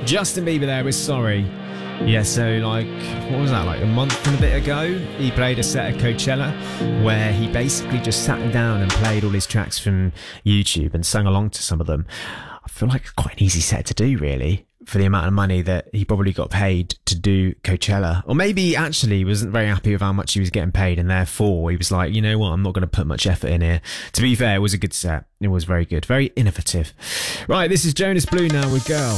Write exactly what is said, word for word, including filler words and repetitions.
Justin Bieber there with Sorry. Yeah, so like, what was that, like a month and a bit ago, he played a set at Coachella where he basically just sat down and played all his tracks from YouTube and sung along to some of them. I feel like it's quite an easy set to do, really, for the amount of money that he probably got paid to do Coachella. Or maybe he actually wasn't very happy with how much he was getting paid, and therefore he was like, you know what, I'm not going to put much effort in here. To be fair, it was a good set. It was very good, very innovative. Right, this is Jonas Blue now with Girl.